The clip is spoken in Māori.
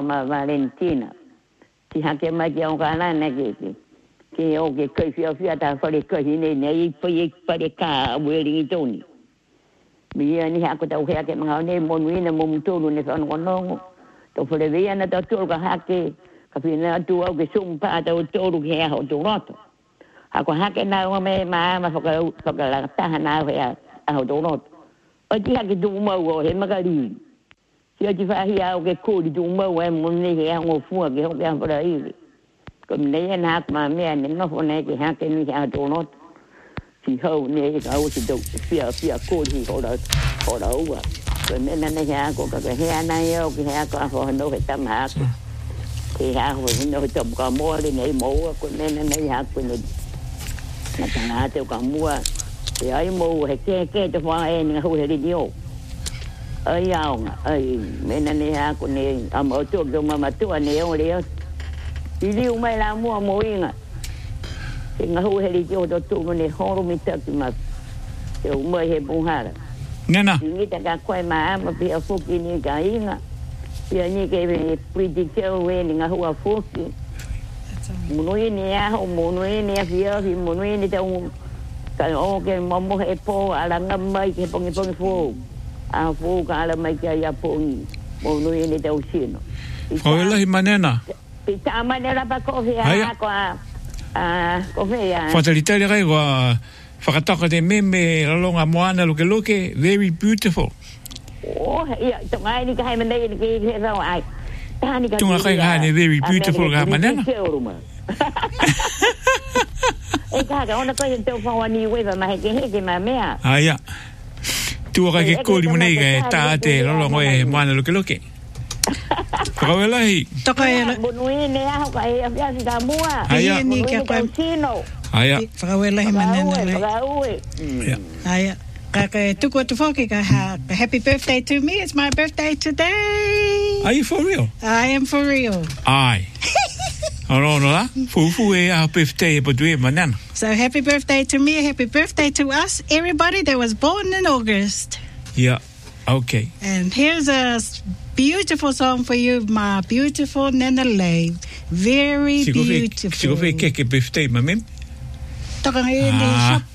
ma Valentina. Ki hake mai ki o kana na ki o ke fia ta fale ne nei fale ka weli toni. Mi ni hako ta uhe ke mga ne monuina mumtulu ne son kono. To fale via na ta tu ka hake ka fina tu au ke sumpa ta tu ke ha o tu roto. Ako hake na o me ma faka la ta na ho a do not o ti ha ke du mo o he magari si o ti fa hi a o ke ko di du mo e mo ne he ngo fu ke ho ya para i ko ne na ma me ne no ho ne ke ha ke ni ha do not si ho ne ka o si do fia ko di ho da wa ko ne na ne ha ko ka he na yo ke ha ko ho no he tam ha ke ha ho no tam ka mo le ne mo ko ne na ne ha ko ne na ta te ka mo ai mo he ke te fa e ni ho he dio ai ao ai me na ne ha ko ne am o to do mama tu ne o le i liu mai la mo inga se nga ho he dio do tu ne ho ro mi ta ki ma te o mo he bu ha nena ni ta ka ko ma pi a fu ki ni ga inga ia ni ke pretty ke o ni nga ho a fu ki mo no ni a ho mo no ni a fia fi mo no ni ta ka o ke mo he po ala ngamai ke pongi fu a fu ka ala mai ke ya pongi mo no ni te usino Hola manena pita manera pa ko fia ko ko fia fatalita le go fakataka de meme longa moana lo ke very beautiful oh ya to ngai ni ka hai mane ni ke ra ai tani ka tu ngai ni very beautiful ga manena e ka ona ko te fa ni we va mai ke ma mea aya tu ka ke ko limone ga ta te lo e moana lo ke Kawelahi. Tokaela. Bunuine ya ka e afia ka mua. Aya ni ka pa. Aya. Kawelahi manena. Aya. Kaka tuko tufoki ka happy birthday to me. It's my birthday today. Are you for real? I am for real. Ai. No la. Fu e a birthday but we manana. So happy birthday to me. Happy birthday to us. Everybody that was born in August. Yeah. Okay. And here's a beautiful song for you, my beautiful Nana Lay. Very beautiful. Sigo fe ke birthday, mamim? Toka ngayon shop